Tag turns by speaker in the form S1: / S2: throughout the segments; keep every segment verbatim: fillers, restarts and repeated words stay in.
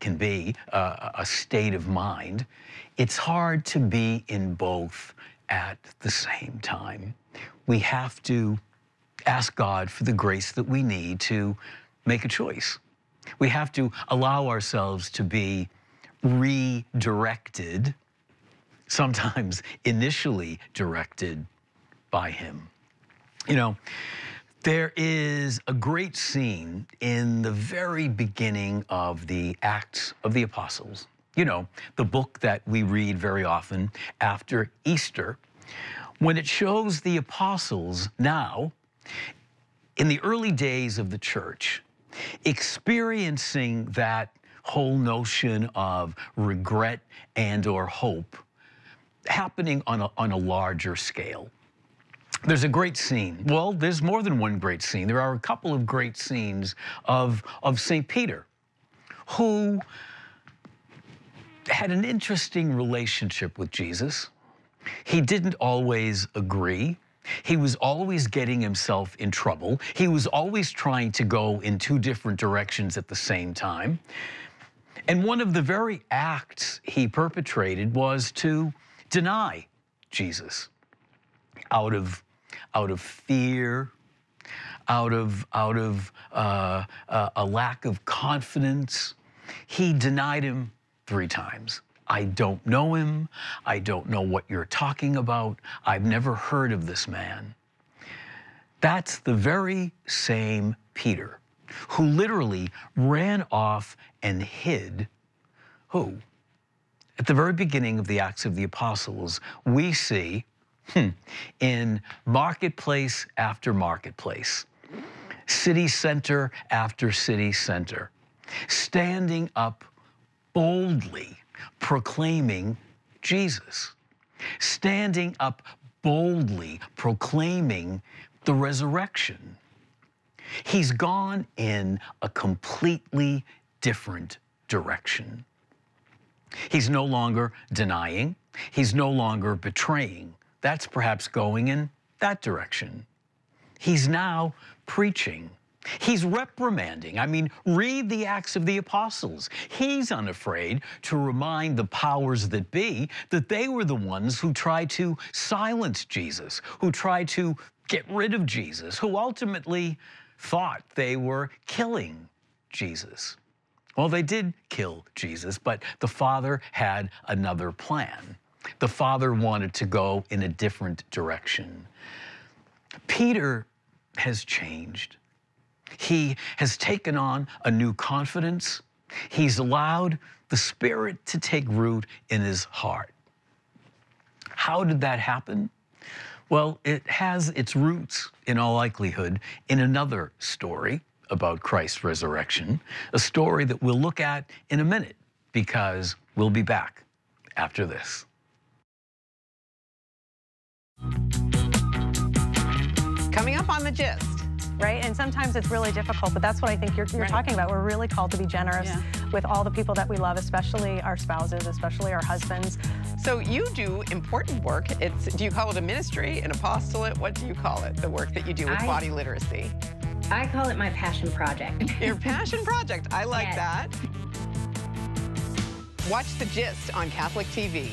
S1: can be, uh, a state of mind. It's hard to be in both at the same time. We have to ask God for the grace that we need to make a choice. We have to allow ourselves to be redirected, sometimes initially directed by Him. You know, there is a great scene in the very beginning of the Acts of the Apostles. You know, the book that we read very often after Easter, when it shows the apostles now, in the early days of the church, experiencing that whole notion of regret and or hope happening on a, on a larger scale. There's a great scene. Well, there's more than one great scene. There are a couple of great scenes of, of Saint Peter, who had an interesting relationship with Jesus. He didn't always agree. He was always getting himself in trouble. He was always trying to go in two different directions at the same time. And one of the very acts he perpetrated was to deny Jesus out of, out of fear, out of, out of uh, uh, a lack of confidence. He denied him three times. I don't know him. I don't know what you're talking about. I've never heard of this man. That's the very same Peter who literally ran off and hid. Who? At the very beginning of the Acts of the Apostles, we see hmm, in marketplace after marketplace, city center after city center, standing up boldly proclaiming Jesus, standing up boldly proclaiming the resurrection. He's gone in a completely different direction. He's no longer denying. He's no longer betraying. That's perhaps going in that direction. He's now preaching. He's reprimanding. I mean, read the Acts of the Apostles. He's unafraid to remind the powers that be that they were the ones who tried to silence Jesus, who tried to get rid of Jesus, who ultimately thought they were killing Jesus. Well, they did kill Jesus, but the Father had another plan. The Father wanted to go in a different direction. Peter has changed. He has taken on a new confidence. He's allowed the Spirit to take root in his heart. How did that happen? Well, it has its roots, in all likelihood, in another story about Christ's resurrection, a story that we'll look at in a minute, because we'll be back after this.
S2: Coming up on The Gist.
S3: Right? And sometimes it's really difficult, but that's what I think you're, you're
S2: Right.
S3: talking about. We're really called to be generous
S2: Yeah.
S3: with all the people that we love, especially our spouses, especially our husbands.
S2: So you do important work. It's, do you call it a ministry, an apostolate? What do you call it, the work that you do with
S4: I-
S2: body literacy?
S4: I call it my passion project.
S2: Your passion project. I like
S4: Yes.
S2: that. Watch The Gist on Catholic T V.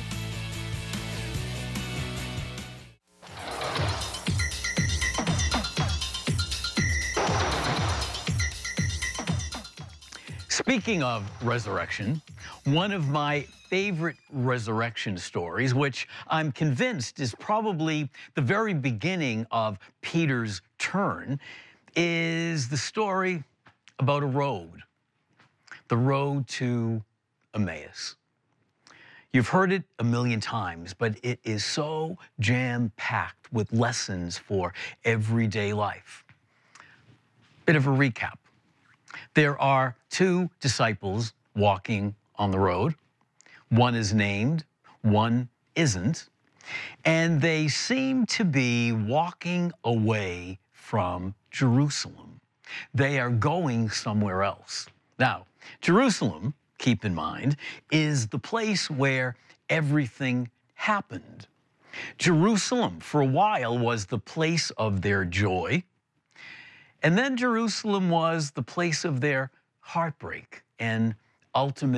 S1: Speaking of resurrection, one of my favorite resurrection stories, which I'm convinced is probably the very beginning of Peter's turn, is the story about a road, the road to Emmaus. You've heard it a million times, but it is so jam-packed with lessons for everyday life. Bit of a recap. There are two disciples walking on the road. One is named, one isn't, and they seem to be walking away from Jerusalem. They are going somewhere else. Now, Jerusalem, keep in mind, is the place where everything happened. Jerusalem, for a while, was the place of their joy. And then Jerusalem was the place of their heartbreak and ultimate